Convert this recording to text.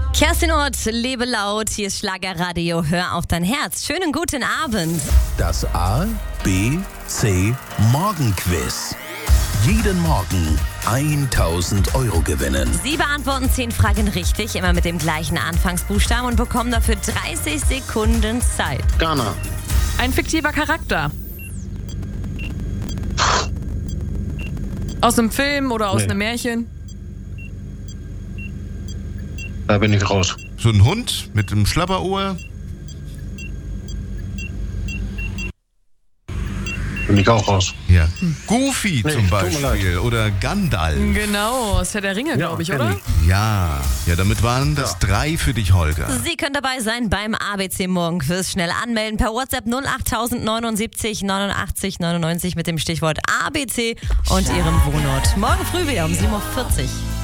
Kerstin Ott, lebe laut, hier ist Schlagerradio, hör auf dein Herz. Schönen guten Abend. Das A, B, C Morgenquiz. Jeden Morgen 1.000 Euro gewinnen. Sie beantworten 10 Fragen richtig, immer mit dem gleichen Anfangsbuchstaben und bekommen dafür 30 Sekunden Zeit. Ghana. Ein fiktiver Charakter. Aus einem Film oder aus Nee. einem Märchen. Da bin ich raus. So ein Hund mit einem Schlapperohr. Bin ich auch raus. Ja. Goofy Nee, zum tut mir Beispiel oder Gandalf. Genau, aus Herr der Ringe, glaube ich, kenn oder? ich. Ja, damit waren das 3 für dich, Holger. Sie können dabei sein beim ABC Morgenquiz. Schnell anmelden per WhatsApp 08079 89 99 mit dem Stichwort ABC und Ihrem Wohnort. Morgen früh wieder um 7.40 Uhr.